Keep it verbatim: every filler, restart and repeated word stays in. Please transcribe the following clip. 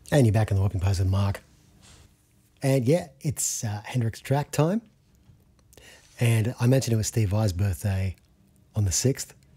And you're back on the Whopping Post with Mark. And yeah, it's uh, Hendrix track time. And I mentioned it was Steve Vai's birthday on the sixth.